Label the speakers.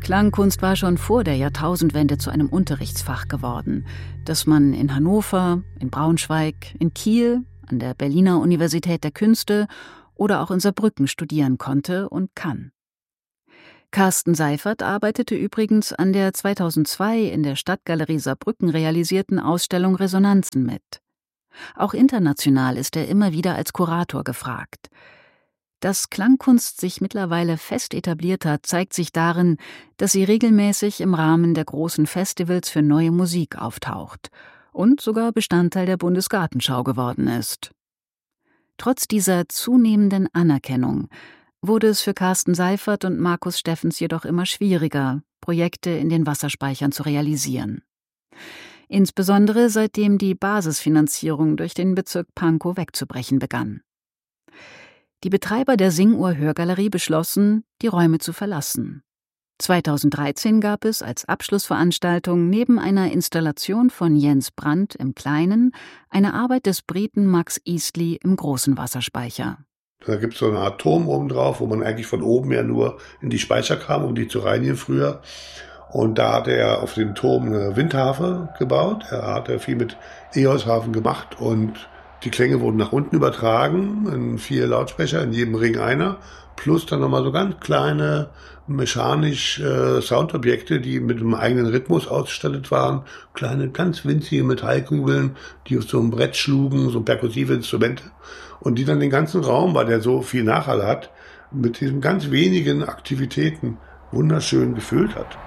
Speaker 1: Klangkunst war schon vor der Jahrtausendwende zu einem Unterrichtsfach geworden, das man in Hannover, in Braunschweig, in Kiel, an der Berliner Universität der Künste oder auch in Saarbrücken studieren konnte und kann. Carsten Seifert arbeitete übrigens an der 2002 in der Stadtgalerie Saarbrücken realisierten Ausstellung Resonanzen mit. Auch international ist er immer wieder als Kurator gefragt. Dass Klangkunst sich mittlerweile fest etabliert hat, zeigt sich darin, dass sie regelmäßig im Rahmen der großen Festivals für neue Musik auftaucht und sogar Bestandteil der Bundesgartenschau geworden ist. Trotz dieser zunehmenden Anerkennung wurde es für Carsten Seifert und Markus Steffens jedoch immer schwieriger, Projekte in den Wasserspeichern zu realisieren. Insbesondere seitdem die Basisfinanzierung durch den Bezirk Pankow wegzubrechen begann. Die Betreiber der Singuhr-Hörgalerie beschlossen, die Räume zu verlassen. 2013 gab es als Abschlussveranstaltung neben einer Installation von Jens Brandt im Kleinen eine Arbeit des Briten Max Eastley im großen Wasserspeicher.
Speaker 2: Da gibt es so eine Art Turm oben drauf, wo man eigentlich von oben ja nur in die Speicher kam, um die zu reinigen früher. Und da hat er auf dem Turm eine Windharfe gebaut. Er hat viel mit Eosharfen gemacht und die Klänge wurden nach unten übertragen in 4 Lautsprecher, in jedem Ring einer. Plus dann nochmal so ganz kleine mechanisch Soundobjekte, die mit einem eigenen Rhythmus ausgestattet waren. Kleine, ganz winzige Metallkugeln, die auf so einem Brett schlugen, so perkussive Instrumente. Und die dann den ganzen Raum, weil der so viel Nachhall hat, mit diesen ganz wenigen Aktivitäten wunderschön gefüllt hat.